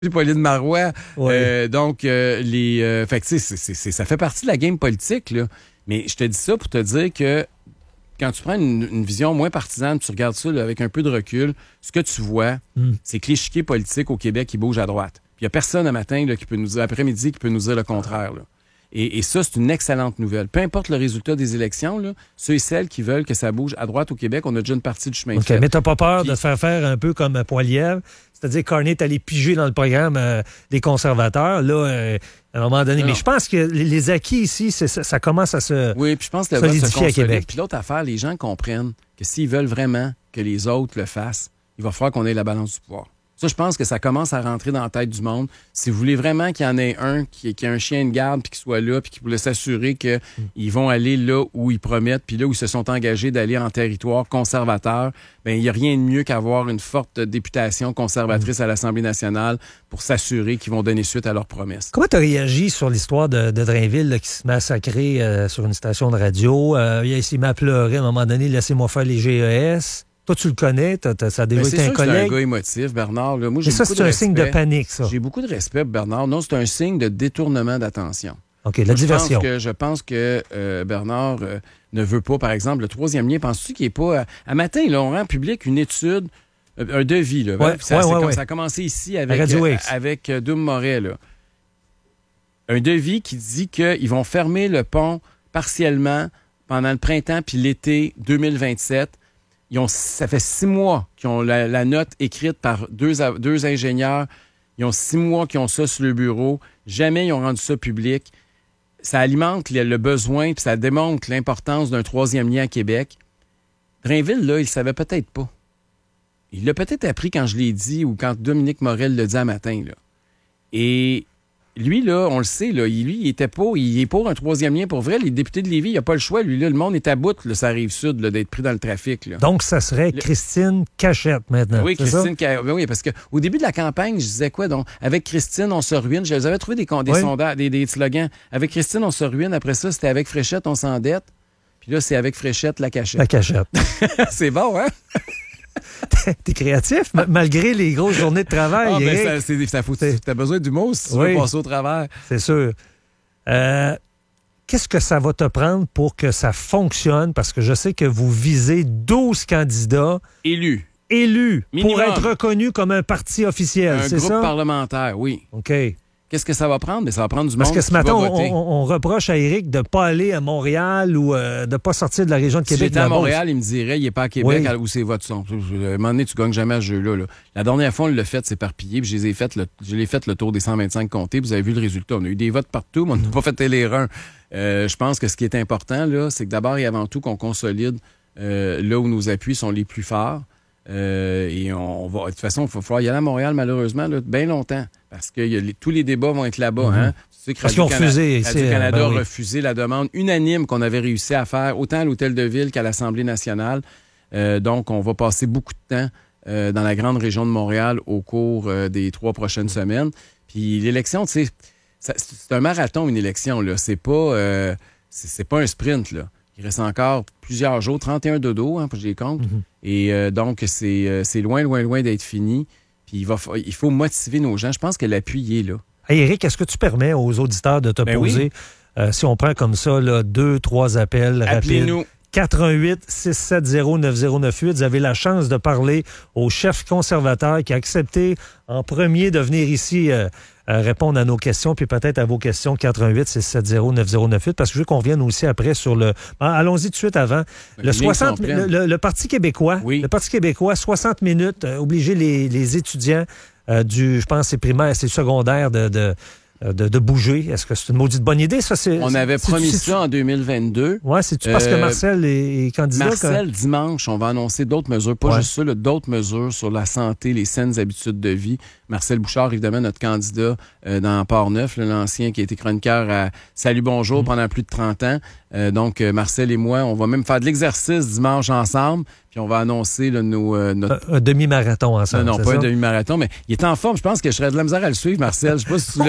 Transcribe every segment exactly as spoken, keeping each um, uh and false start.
Pauline Marois. Ouais. Euh, donc, euh, les, euh, fait que, tu sais, c'est, c'est, c'est, ça fait partie de la game politique, là. Mais je te dis ça pour te dire que quand tu prends une, une vision moins partisane, tu regardes ça là, avec un peu de recul, ce que tu vois, mm. c'est que l'échiquier politique au Québec, il bouge à droite. Puis il n'y a personne un matin là, qui peut nous dire, après-midi, qui peut nous dire le contraire, là. Et, et ça, c'est une excellente nouvelle. Peu importe le résultat des élections, là, ceux et celles qui veulent que ça bouge à droite au Québec, on a déjà une partie du chemin okay, fait. Mais t'as pas peur Puis, de te faire faire un peu comme Poilievre, c'est-à-dire Carney est allé piger dans le programme euh, des conservateurs, là, euh, à un moment donné. Non. Mais je pense que les acquis ici, c'est, ça, ça commence à se oui, puis je pense que le solidifier vote se consolide. à Québec. Puis l'autre affaire, les gens comprennent que s'ils veulent vraiment que les autres le fassent, il va falloir qu'on ait la balance du pouvoir. Ça, je pense que ça commence à rentrer dans la tête du monde. Si vous voulez vraiment qu'il y en ait un qui, qui a un chien de garde puis qui soit là puis qui voulait s'assurer qu'ils mm. vont aller là où ils promettent puis là où ils se sont engagés d'aller en territoire conservateur, bien, il n'y a rien de mieux qu'avoir une forte députation conservatrice mm. à l'Assemblée nationale pour s'assurer qu'ils vont donner suite à leurs promesses. Comment tu as réagi sur l'histoire de, de Drainville là, qui se massacrait euh, sur une station de radio? Euh, il s'est mis à pleurer à un moment donné, laissez-moi faire les G E S. Toi, tu le connais, t'as, t'as, ça a déjà ben, été un collègue. C'est un gars émotif, Bernard. Là. Moi, j'ai Mais ça, beaucoup c'est de un respect. signe de panique, ça. J'ai beaucoup de respect pour Bernard. Non, c'est un signe de détournement d'attention. OK, la Moi, diversion. Je pense que, je pense que euh, Bernard euh, ne veut pas, par exemple, le troisième lien. Penses-tu qu'il n'est pas... À, à matin, là, on rend public une étude, euh, un devis. Là, ouais, ça, ouais, ouais, ouais, comme, ouais. ça a commencé ici avec, euh, avec euh, Doom Moret. Là. Un devis qui dit qu'ils vont fermer le pont partiellement pendant le printemps puis l'été deux mille vingt-sept. Ils ont, ça fait six mois qu'ils ont la, la note écrite par deux, deux ingénieurs. Ils ont six mois qu'ils ont ça sur le bureau. Jamais ils ont rendu ça public. Ça alimente le, le besoin puis ça démontre l'importance d'un troisième lien à Québec. Drainville, là, il ne savait peut-être pas. Il l'a peut-être appris quand je l'ai dit ou quand Dominique Morel l'a dit un matin. Là. Et lui, là, on le sait, là, il, lui, il était pour, il est pour un troisième lien. Pour vrai, les députés de Lévis, il n'y a pas le choix. Lui, là, le monde est à bout, là, ça arrive sud, là, d'être pris dans le trafic. Là. Donc, ça serait Christine Cachette maintenant. Oui, c'est Christine Cachette. Oui, parce qu'au début de la campagne, je disais quoi? Donc, avec Christine, on se ruine. Je les avais trouvé des, des oui. sondages, des, des slogans. Avec Christine, on se ruine. Après ça, c'était avec Fréchette, on s'endette. Puis là, c'est avec Fréchette, la Cachette. La Cachette. C'est bon, hein? T'es créatif, malgré les grosses journées de travail. Ah, ben ça, c'est, ça faut, t'as besoin d'humour si tu oui, veux passer au travers. C'est sûr. Euh, qu'est-ce que ça va te prendre pour que ça fonctionne? Parce que je sais que vous visez douze candidats. Élus. Élus. Minimum. Pour être reconnus comme un parti officiel, un c'est ça? Un groupe parlementaire, oui. OK. Qu'est-ce que ça va prendre? Mais ça va prendre du Parce monde que ce qui matin, va on, voter. On, on reproche à Éric de ne pas aller à Montréal ou euh, de ne pas sortir de la région de si Québec. Si j'étais à Montréal, il me dirait, il n'est pas à Québec, oui. Où ses votes sont. À un moment donné, tu gagnes jamais à ce jeu-là. Là. La dernière fois, on l'a fait s'éparpiller, puis je les ai fait le, je l'ai fait le tour des cent vingt-cinq comtés, puis vous avez vu le résultat. On a eu des votes partout, mais on n'a pas fait les reins. Euh, je pense que ce qui est important, là, c'est que d'abord et avant tout, qu'on consolide euh, là où nos appuis sont les plus forts. Euh, et on va, de toute façon, il va falloir y aller à Montréal, malheureusement, là, bien longtemps. Parce que y a les, tous les débats vont être là-bas. Mm-hmm. Hein? Tu sais que parce qu'ils ont refusé. Radio-Canada ben a oui. refusé la demande unanime qu'on avait réussi à faire, autant à l'Hôtel de Ville qu'à l'Assemblée nationale. Euh, donc, on va passer beaucoup de temps euh, dans la grande région de Montréal au cours euh, des trois prochaines mm-hmm. semaines. Puis l'élection, tu sais, c'est un marathon, une élection. Là. C'est pas, euh, c'est, c'est pas un sprint, là. Il reste encore plusieurs jours, trente et un dodo, hein, pour que je les compte. Mm-hmm. Et euh, donc, c'est, euh, c'est loin, loin, loin d'être fini. Puis il, va, il faut motiver nos gens. Je pense que l'appui est là. Hey, Éric, est-ce que tu permets aux auditeurs de te ben poser, oui. euh, si on prend comme ça, là, deux, trois appels Appelez-nous. rapides? quatre un huit, six sept zéro, neuf zéro neuf huit. Vous avez la chance de parler au chef conservateur qui a accepté en premier de venir ici euh, euh, répondre à nos questions, puis peut-être à vos questions, quatre un huit, six sept zéro, neuf zéro neuf huit, parce que je veux qu'on vienne aussi après sur le... Ben, allons-y tout de suite avant. Le, soixante, le, le, le Parti québécois, oui. le Parti québécois, soixante minutes, euh, obliger les, les étudiants euh, du, je pense, c'est primaire, c'est secondaire de... de De, de bouger. Est-ce que c'est une maudite bonne idée, ça? C'est, on avait c'est, promis c'est, ça en deux mille vingt-deux. Oui, c'est-tu parce euh, que Marcel est, est candidat? Marcel, que... dimanche, on va annoncer d'autres mesures, pas ouais. juste ça, là, d'autres mesures sur la santé, les saines habitudes de vie. Marcel Bouchard, évidemment, notre candidat euh, dans Port-Neuf, là, l'ancien qui a été chroniqueur à Salut Bonjour mmh. pendant plus de trente ans. Euh, donc, euh, Marcel et moi, on va même faire de l'exercice dimanche ensemble, puis on va annoncer là, nos... Euh, notre... Un, un demi-marathon ensemble, Non, non, c'est pas ça? un demi-marathon, mais il est en forme. Je pense que je serais de la misère à le suivre, Marcel. Je sais pas si tu l'as oui, déjà oui,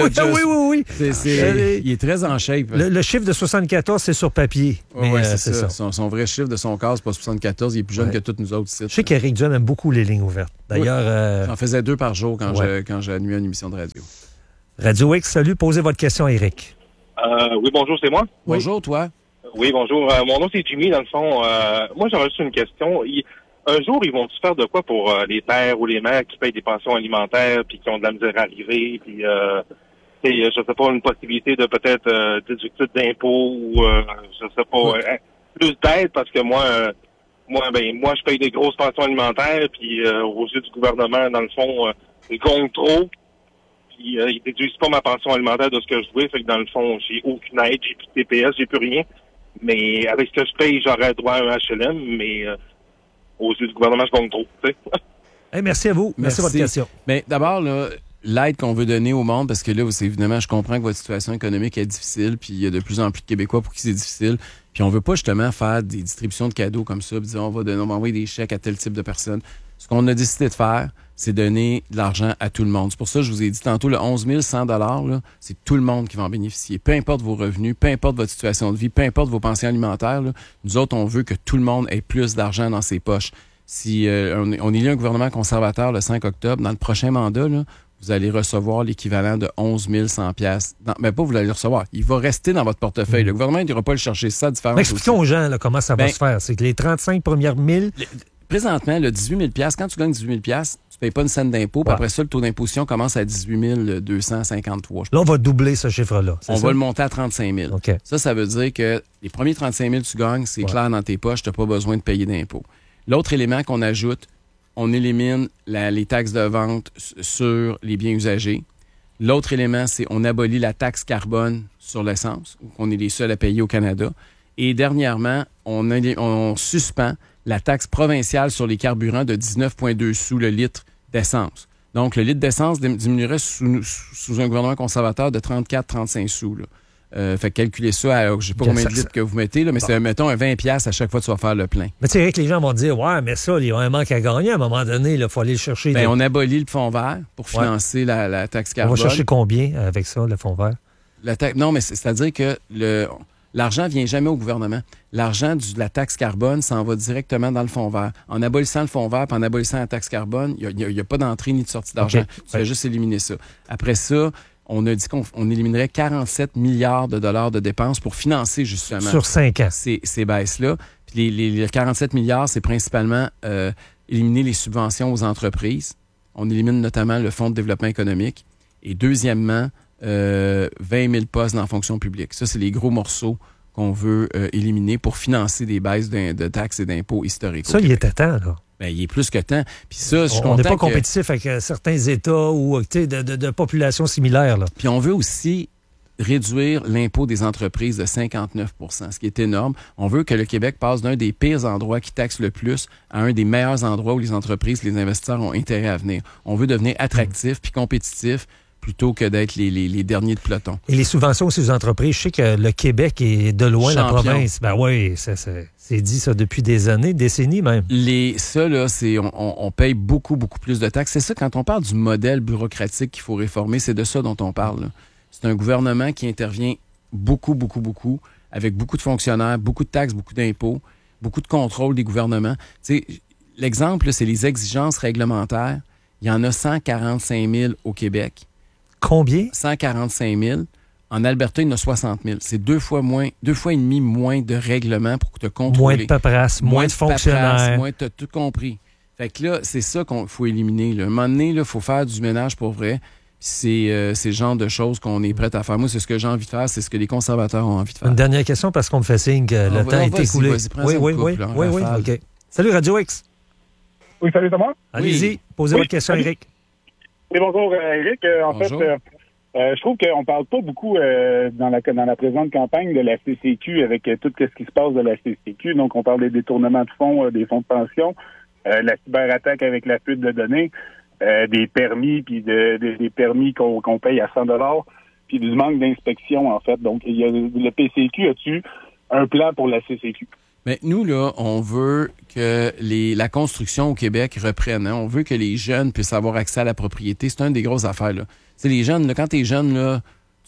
oui, oui. C'est, c'est, euh, il est très en shape. Le, le chiffre de soixante-quatorze, c'est sur papier. Oui, ouais, c'est, euh, c'est ça. ça. Son, son vrai chiffre de son corps, c'est pas soixante-quatorze. Il est plus jeune ouais. que tous nous autres ici. Je sais qu'Éric Duhem aime beaucoup les lignes ouvertes. D'ailleurs... Oui. Euh... J'en faisais deux par jour quand, ouais. je, quand j'ai animé une émission de radio. Radio X, salut. Posez votre question, Éric. Euh, oui, bonjour, c'est moi. Oui. Bonjour, toi. Oui, bonjour. Euh, mon nom, c'est Jimmy, dans le fond. Euh, moi, j'aurais juste une question. Il, un jour, ils vont-tu faire de quoi pour euh, les pères ou les mères qui payent des pensions alimentaires puis qui ont de la misère à arriver, puis, euh, je sais pas, une possibilité de peut-être euh, déductible d'impôts ou, euh, je sais pas, oui. euh, plus d'aide parce que moi, euh, moi, ben, moi, je paye des grosses pensions alimentaires puis euh, aux yeux du gouvernement, dans le fond, euh, ils gonflent trop. Puis, euh, ils déduisent pas ma pension alimentaire de ce que je veux. Fait que dans le fond, j'ai aucune aide, j'ai plus de T P S, j'ai plus rien. Mais avec ce que je paye, j'aurais droit à un H L M, mais euh, aux yeux du gouvernement, je gagne trop. Hey, merci à vous. Merci, merci de votre question. Mais d'abord, là, l'aide qu'on veut donner au monde, parce que là, c'est, évidemment, je comprends que votre situation économique est difficile, puis il y a de plus en plus de Québécois pour qui c'est difficile. Puis on veut pas justement faire des distributions de cadeaux comme ça, puis dire on va, donner, on va envoyer des chèques à tel type de personnes. Ce qu'on a décidé de faire, c'est donner de l'argent à tout le monde. C'est pour ça que je vous ai dit tantôt, le onze mille cent dollars, là, c'est tout le monde qui va en bénéficier. Peu importe vos revenus, peu importe votre situation de vie, peu importe vos pensions alimentaires, là, nous autres, on veut que tout le monde ait plus d'argent dans ses poches. Si euh, on, on élit un gouvernement conservateur le cinq octobre, dans le prochain mandat, là, vous allez recevoir l'équivalent de onze mille cent dollars. Non, mais pas vous allez le recevoir. Il va rester dans votre portefeuille. Mmh. Le gouvernement n'ira pas le chercher. Ça, différence. Expliquons aux gens là, comment ça va ben, se faire. C'est que les trente-cinq premières mille... Le, présentement, le dix-huit mille dollars, quand tu gagnes dix-huit mille dollars, tu ne payes pas une scène d'impôt. Ouais. Puis après ça, le taux d'imposition commence à dix-huit mille deux cent cinquante-trois. Là, on va doubler ce chiffre-là. On ça? va le monter à trente-cinq mille. Okay. Ça, ça veut dire que les premiers trente-cinq mille que tu gagnes, c'est ouais. clair dans tes poches. Tu n'as pas besoin de payer d'impôt. L'autre élément qu'on ajoute, on élimine la, les taxes de vente sur les biens usagés. L'autre élément, c'est on abolit la taxe carbone sur l'essence, qu'on est les seuls à payer au Canada. Et dernièrement, on, a, on suspend la taxe provinciale sur les carburants de dix-neuf virgule deux sous le litre d'essence. Donc, le litre d'essence diminuerait sous, sous un gouvernement conservateur de trente-quatre à trente-cinq sous. Là. Euh, fait calculer ça à, je sais pas combien de litres que vous mettez, là, mais bon. c'est, mettons, un vingt dollars à chaque fois que tu vas faire le plein. Mais tu sais, que les gens vont dire, ouais, mais ça, il y a un manque à gagner à un moment donné, il faut aller le chercher. Ben, on abolit le fonds vert pour financer ouais. la, la taxe carbone. On va chercher combien avec ça, le fonds vert? La ta... Non, mais c'est, c'est-à-dire que le, l'argent vient jamais au gouvernement. L'argent du, de la taxe carbone s'en va directement dans le fonds vert. En abolissant le fonds vert et en abolissant la taxe carbone, il n'y a, a, a pas d'entrée ni de sortie d'argent. Okay. Tu ouais. fais juste éliminer ça. Après ça, on a dit qu'on on éliminerait quarante-sept milliards de dollars de dépenses pour financer justement sur cinq ans ces, ces baisses-là. Puis les, les, les quarante-sept milliards, c'est principalement euh, éliminer les subventions aux entreprises. On élimine notamment le Fonds de développement économique. Et deuxièmement, euh, vingt mille postes dans la fonction publique. Ça, c'est les gros morceaux qu'on veut euh, éliminer pour financer des baisses de, de taxes et d'impôts historiques. Ça, il était temps, là. Ben, il est plus que temps. Puis ça, je suis on n'est pas que... compétitif avec euh, certains États ou de, de, de populations similaires. Là. Puis on veut aussi réduire l'impôt des entreprises de cinquante-neuf pour cent, ce qui est énorme. On veut que le Québec passe d'un des pires endroits qui taxent le plus à un des meilleurs endroits où les entreprises, les investisseurs ont intérêt à venir. On veut devenir attractif puis compétitif plutôt que d'être les, les, les derniers de peloton. Et les subventions aussi aux entreprises, je sais que le Québec est de loin Champion. La province. Ben oui, ça, ça, c'est dit ça depuis des années, décennies même. Les, ça, là, c'est, on, on paye beaucoup, beaucoup plus de taxes. C'est ça, quand on parle du modèle bureaucratique qu'il faut réformer, c'est de ça dont on parle. Là. C'est un gouvernement qui intervient beaucoup, beaucoup, beaucoup, avec beaucoup de fonctionnaires, beaucoup de taxes, beaucoup d'impôts, beaucoup de contrôle des gouvernements. Tu sais, l'exemple, là, c'est les exigences réglementaires. Il y en a cent quarante-cinq mille au Québec. Combien? cent quarante-cinq mille. En Alberta, il y en a soixante mille. C'est deux fois moins, deux fois et demi moins de règlements pour te contrôler. Moins de paperasse, moins, moins de fonctionnaires. Paperasse, moins, t'as tout compris. Fait que là, c'est ça qu'il faut éliminer. Là. À un moment donné, il faut faire du ménage pour vrai. C'est, euh, c'est le genre de choses qu'on est prêt à faire. Moi, c'est ce que j'ai envie de faire, c'est ce que les conservateurs ont envie de faire. Une dernière question parce qu'on me fait signe que le on temps va, est écoulé. Vas-y, vas-y, oui, oui, couple, oui, là, oui, oui, OK. Salut Radio X. Oui, salut Thomas. Allez-y, oui. posez oui. votre question, Éric. Oui, bonjour Éric. Euh, en bonjour. fait, euh, euh, je trouve qu'on ne parle pas beaucoup euh, dans la dans la présente campagne de la C C Q avec euh, tout ce qui se passe de la C C Q. Donc, on parle des détournements de fonds, euh, des fonds de pension, euh, la cyberattaque avec la fuite de données, euh, des permis, puis de, de, des permis qu'on, qu'on paye à cent dollars, puis du manque d'inspection, en fait. Donc, il y a le P C Q, as-tu un plan pour la C C Q? Mais nous, là, on veut que les, la construction au Québec reprenne. Hein? On veut que les jeunes puissent avoir accès à la propriété. C'est une des grosses affaires, là. Tu sais, les jeunes, là, quand t'es jeune, là,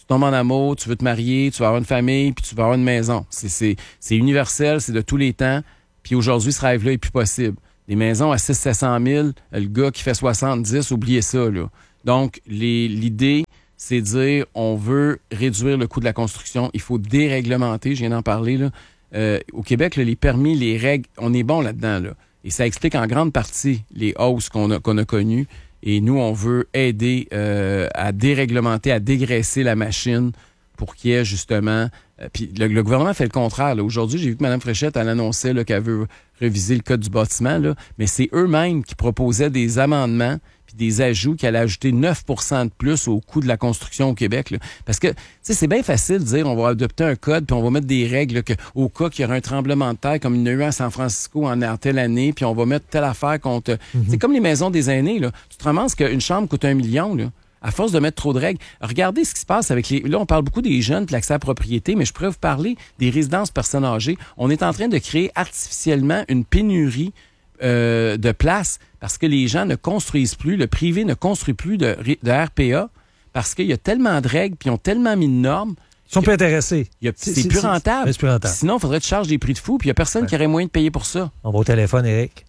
tu tombes en amour, tu veux te marier, tu vas avoir une famille, puis tu vas avoir une maison. C'est, c'est, c'est universel, c'est de tous les temps. Puis aujourd'hui, ce rêve-là est plus possible. Des maisons à six cents à sept cent mille, le gars qui fait soixante-dix, oubliez ça, là. Donc, les, l'idée, c'est de dire, on veut réduire le coût de la construction. Il faut déréglementer, je viens d'en parler, là. Euh, au Québec, là, les permis, les règles, on est bon là-dedans, là. Et ça explique en grande partie les hausses qu'on a, qu'on a connues. Et nous, on veut aider euh, à déréglementer, à dégraisser la machine pour qu'il y ait justement... Euh, puis le, le gouvernement fait le contraire. Là. Aujourd'hui, j'ai vu que Mme Fréchette, elle annonçait là, qu'elle veut réviser le code du bâtiment, là, mais c'est eux-mêmes qui proposaient des amendements puis des ajouts qui allaient ajouter neuf pour cent de plus au coût de la construction au Québec. Là. Parce que, tu sais, c'est bien facile de dire on va adopter un code puis on va mettre des règles là, que, au cas qu'il y aura un tremblement de terre comme il y en a eu à San Francisco en, en telle année, puis on va mettre telle affaire contre... Mm-hmm. C'est comme les maisons des aînés. Là. Tu te ramasses qu'une chambre coûte un million, là. À force de mettre trop de règles. Regardez ce qui se passe avec les... Là, on parle beaucoup des jeunes et de l'accès à la propriété, mais je pourrais vous parler des résidences personnes âgées. On est en train de créer artificiellement une pénurie euh, de places parce que les gens ne construisent plus, le privé ne construit plus de, de R P A parce qu'il y a tellement de règles puis ils ont tellement mis de normes. Ils sont plus intéressés. A, c'est, c'est, plus rentable. C'est plus rentable. Sinon, il faudrait que tu charges des prix de fou puis il n'y a personne ouais. qui aurait moyen de payer pour ça. On va au téléphone, Éric.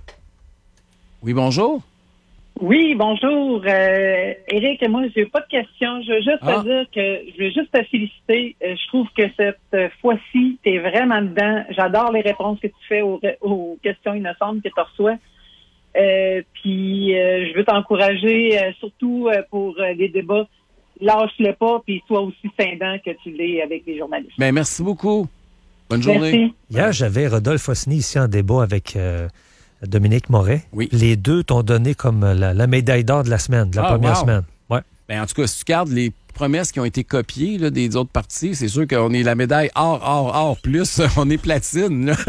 Oui, bonjour. Oui, bonjour. Euh, Éric, moi, j'ai pas de questions. Je veux juste ah. te dire que je veux juste te féliciter. Euh, je trouve que cette fois-ci, tu es vraiment dedans. J'adore les réponses que tu fais aux, aux questions innocentes que tu reçois. Euh, puis, euh, je veux t'encourager, euh, surtout euh, pour euh, les débats. Lâche-le pas, puis sois aussi scindant que tu l'es avec les journalistes. Bien, merci beaucoup. Bonne journée. Merci. Hier, j'avais Rodolphe Osny ici en débat avec... Euh, Dominique Moret. Oui. Les deux t'ont donné comme la, la médaille d'or de la semaine, de la ah, première wow. semaine. Ouais. Ben, en tout cas, si tu regardes les promesses qui ont été copiées là, des autres partis, c'est sûr qu'on est la médaille or, or, or, plus, on est platine. Là.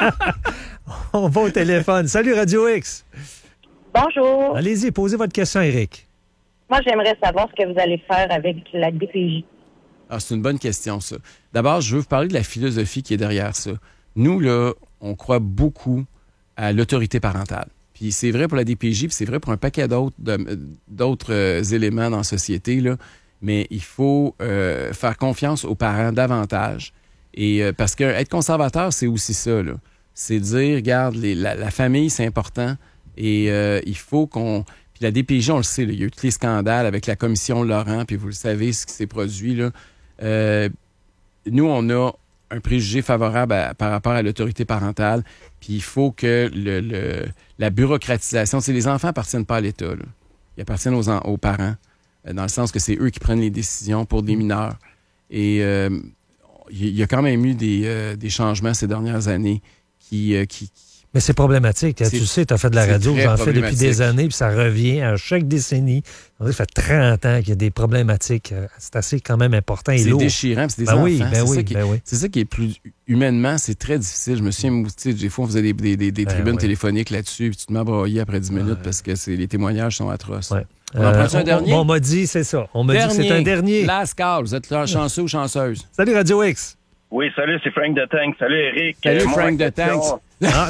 On va au téléphone. Salut Radio X. Bonjour. Allez-y, posez votre question, Éric. Moi, j'aimerais savoir ce que vous allez faire avec la D P J. Ah, c'est une bonne question, ça. D'abord, je veux vous parler de la philosophie qui est derrière ça. Nous, là, on croit beaucoup à l'autorité parentale. Puis c'est vrai pour la D P J, puis c'est vrai pour un paquet d'autres, de, d'autres euh, éléments dans la société, là. Mais il faut euh, faire confiance aux parents davantage. Et euh, parce que être conservateur, c'est aussi ça, là. C'est dire, regarde, les, la, la famille, c'est important. Et euh, il faut qu'on... Puis la D P J, on le sait, là, il y a eu tous les scandales avec la commission Laurent, puis vous le savez, ce qui s'est produit, là. Euh, nous, on a un préjugé favorable à, par rapport à l'autorité parentale. Puis il faut que le, le, la bureaucratisation... C'est les enfants appartiennent pas à l'État, là. Ils appartiennent aux, aux parents, euh, dans le sens que c'est eux qui prennent les décisions pour des mineurs. Et il euh, y, y a quand même eu des, euh, des changements ces dernières années qui... Euh, qui Mais c'est problématique. C'est, tu sais, tu as fait de la radio, vous en faites depuis des années, puis ça revient à chaque décennie. Ça fait trente ans qu'il y a des problématiques. C'est assez quand même important et c'est lourd. C'est déchirant, c'est des ben enfants. Oui, ben c'est, oui, ça qui, ben oui. c'est ça qui est plus... Humainement, c'est très difficile. Je me souviens, tu sais, des fois, on faisait des, des, des, des ben tribunes oui. téléphoniques là-dessus, puis tu te mets à broyer après dix minutes ouais. parce que c'est, les témoignages sont atroces. Ouais. On en prend-tu euh, un dernier? On, on m'a dit, c'est ça. On m'a dernier. dit que c'est un dernier. Last call. Vous êtes chanceux ou chanceuse? Salut Radio X. Oui, salut, c'est Frank de Tank. Salut, Eric. Salut, euh, Frank de Tank. Ah,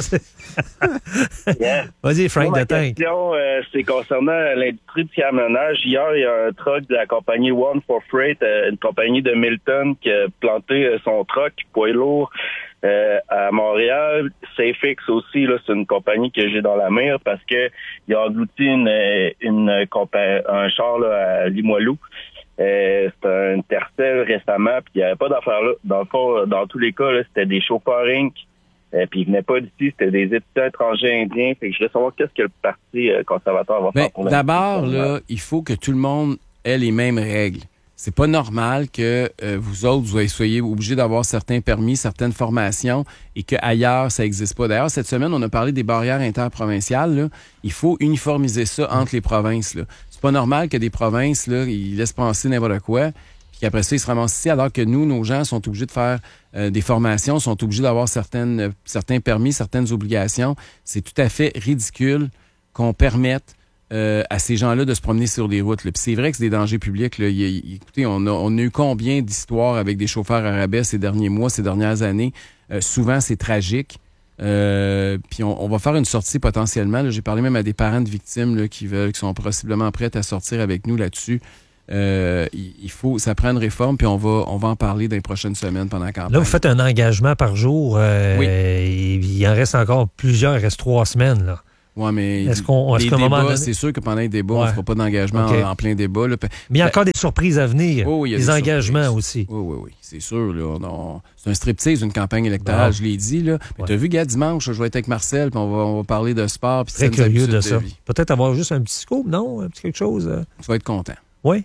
yeah. Vas-y, Frank moi, de Tank. Ma question, euh, c'est concernant l'industrie du camionnage. Hier, il y a un truck de la compagnie One for Freight, euh, une compagnie de Milton, qui a planté euh, son truck poids lourd euh, à Montréal. Safex aussi, là, c'est une compagnie que j'ai dans la mire parce que il a englouti une, une, une compa- un char là, à Limoilou. Euh, c'était un Tercel récemment, puis il n'y avait pas d'affaires là. Dans le fond, dans tous les cas, là, c'était des chauffeurs Inc. Euh, puis ils venaient pas d'ici, c'était des étudiants étrangers indiens. Fait que je voulais savoir qu'est-ce que le Parti euh, conservateur va ben, faire pour la d'abord, là, il faut que tout le monde ait les mêmes règles. C'est pas normal que euh, vous autres, vous soyez obligés d'avoir certains permis, certaines formations et qu'ailleurs, ça n'existe pas. D'ailleurs, cette semaine, on a parlé des barrières interprovinciales. Là. Il faut uniformiser ça entre les provinces. Là. C'est pas normal que des provinces, là, ils laissent penser n'importe quoi, puis qu'après ça, ils se ramassent ici, alors que nous, nos gens sont obligés de faire euh, des formations, sont obligés d'avoir certaines, euh, certains permis, certaines obligations. C'est tout à fait ridicule qu'on permette Euh, à ces gens-là de se promener sur des routes. Là. Puis c'est vrai que c'est des dangers publics. Là. Il, il, écoutez, on a, on a eu combien d'histoires avec des chauffeurs à rabais ces derniers mois, ces dernières années. Euh, souvent, c'est tragique. Euh, puis on, on va faire une sortie potentiellement. Là. J'ai parlé même à des parents de victimes là, qui veulent, qui sont possiblement prêts à sortir avec nous là-dessus. Euh, il, il faut, ça prend une réforme, puis on va, on va en parler dans les prochaines semaines pendant la campagne. Là, vous faites un engagement par jour. Euh, Oui. Il en reste encore plusieurs, il reste trois semaines, là. Oui, mais Est-ce qu'on, est-ce les qu'à un moment débats, donné- c'est sûr que pendant les débats, on Ouais. ne fera pas d'engagement OK. en, en plein débat. Là. Mais il y a encore des surprises à venir. Oh, il y a des, des engagements surprises. aussi. Oui, oui, oui, c'est sûr. Là, on- on- c'est un striptease, une campagne électorale, Bon. je l'ai dit. Là. Mais Ouais. tu as vu, gars, dimanche, je vais être avec Marcel, puis on va, on va parler de sport. Puis Très de curieux habitudes de ça. vie. Peut-être avoir juste un petit scoop, non? Un petit quelque chose? euh? Tu vas être content. Oui.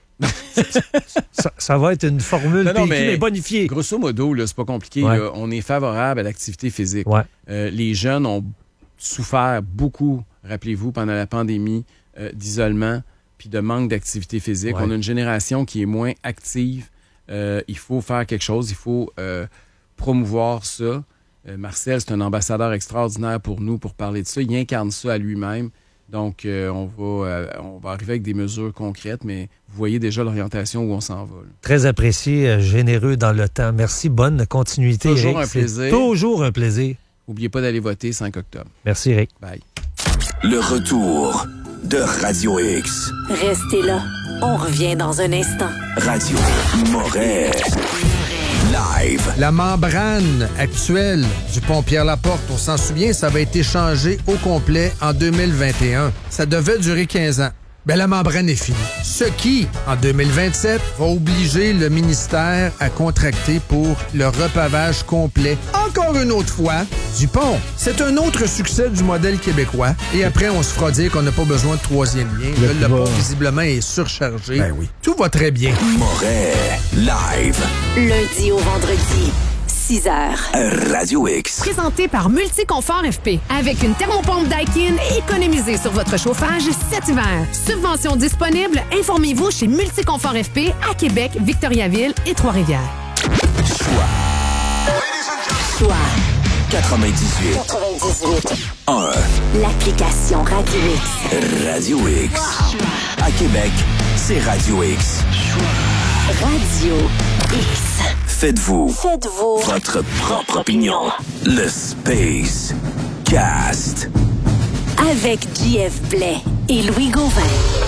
ça, ça va être une formule Non, non, P Q, mais, mais- bonifiée. Grosso modo, là, c'est pas compliqué. Ouais. Là. On est favorable à l'activité physique. Ouais. Euh, les jeunes ont souffert beaucoup, rappelez-vous, pendant la pandémie, euh, d'isolement puis de manque d'activité physique. Ouais. On a une génération qui est moins active. Euh, il faut faire quelque chose. Il faut euh, promouvoir ça. Euh, Marcel, c'est un ambassadeur extraordinaire pour nous pour parler de ça. Il incarne ça à lui-même. Donc, euh, on, va, euh, on va arriver avec des mesures concrètes, mais vous voyez déjà l'orientation où on s'en va. là. Très apprécié, euh, généreux dans le temps. Merci, bonne continuité, Toujours Éric. un C'est plaisir. Toujours un plaisir. N'oubliez pas d'aller voter cinq octobre. Merci, Éric. Bye. Le retour de Radio X. Restez là. On revient dans un instant. Radio Moret. Live. La membrane actuelle du pont Pierre-Laporte, on s'en souvient, ça avait été changé au complet en deux mille vingt et un. Ça devait durer quinze ans. Ben, la membrane est finie. Ce qui, en deux mille vingt-sept, va obliger le ministère à contracter pour le repavage complet, encore une autre fois, du pont. C'est un autre succès du modèle québécois. Et après, on se fera dire qu'on n'a pas besoin de troisième lien. Le Là, le pouvoir. pont, visiblement, est surchargé. Ben oui. Tout va très bien. Moret. Live. Lundi au vendredi, six heures. Radio X. Présenté par Multiconfort F P. Avec une thermopompe Daikin, économisez sur votre chauffage cet hiver. Subvention disponible, informez-vous chez Multiconfort F P à Québec, Victoriaville et Trois-Rivières. Choix quatre-vingt-dix-huit. quatre-vingt-dix-huit. un. L'application Radio X. Radio X. À Québec, c'est Radio X. Radio X. Faites-vous Faites-vous votre propre opinion. Le Space Cast. avec J F Blais et Louis Gauvin.